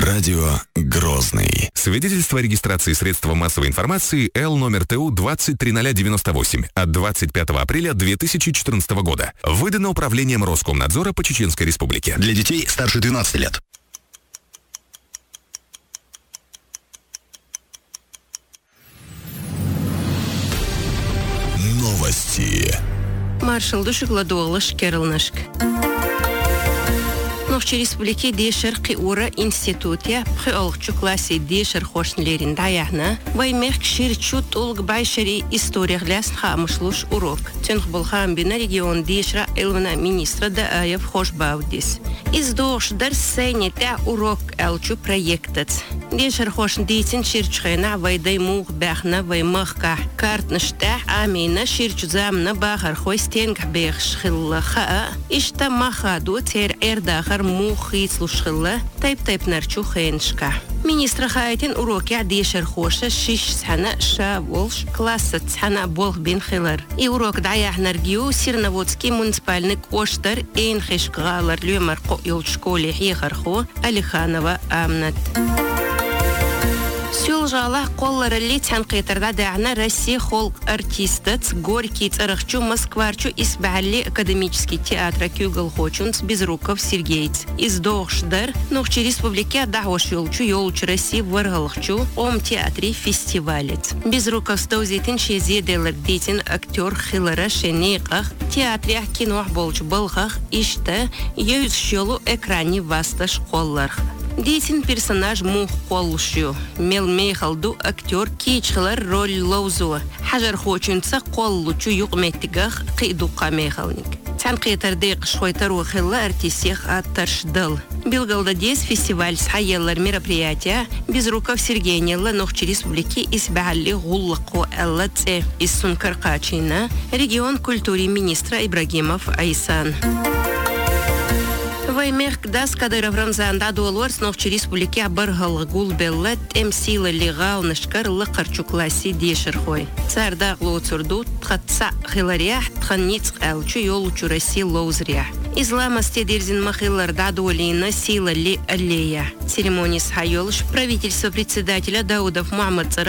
Радио Грозный. Свидетельство о регистрации средства массовой информации Л номер ТУ 203098 от 25 апреля 2014 года. Выдано Управлением Роскомнадзора по Чеченской Республике. Для детей старше 12 лет. Новости. Маршал Душигладуалыш Кералнашк. Нохчи республики дешер қиура институтия пхиолгчу класси дешер хошнлерин даяхна ваймех ширчут улг байшери история гляс хамышлуш урок. Тенх булхам бина регион дешра элвана министра да аев хошбаудис. Из дош дарсене та урок элчу проектец. Дешер хошн дитин ширчхена вайдай мух бахна ваймахка картнашта амина ширчу замна бахар хойстенг бех шхиллаха ишта махаду тер эрдахар мухи слушхилла тайп нарчу хеншка. Министра хайтин уроки дешер хоша шиш сана ша волш класса сана болх бин хилар. И урок даях наргиу Сирноводский муниципальный коштар эйн хешкгалар люмар ко ил школе хихархо Алиханова Амнат. Сюлжала коллары летян қитарда дағна Россия холк артистец Горький царахчу Москварчу избали академический театра Кюгл Хочунс Безруков Сергейц. Из Дохшдар нохчи республике дағош елчу России варгалхчу ом театре фестивалец. Безруков стаузетин шезеделер дейтин актер Хилара Шенейқах театре кино болч балхах ишта еуз шелу экране васташ колларх. Дейтин персонаж мух коллушью. Мел мейхалду актер кейчхлар роль лоузу. Хажар хочунца коллучу югметтигах қидуқа мейхалник. Тан қитардейқ шхойтару хилла артисех аттаршдал. Билгалда дес фестиваль с хайеллар мероприятия Безруков Сергей Нелла Нохчи республики избали гуллаку эллаце из Сункаркачина регион культуры министра Ибрагимов Айсан. Ваймех дас Кадыров Рамзанда дуалуарс Нохчи республики абаргал гулбеллат эмсила легал нашкар лакарчу класси дешерхой. Царда глоцурду тхатса хилариях тханниц элчу йолучу России лоузрия. Изламасте дерзин махиллар дадуалина сила ли аллея. Церемонии с хайолш правительство председателя Даудов Мухаммад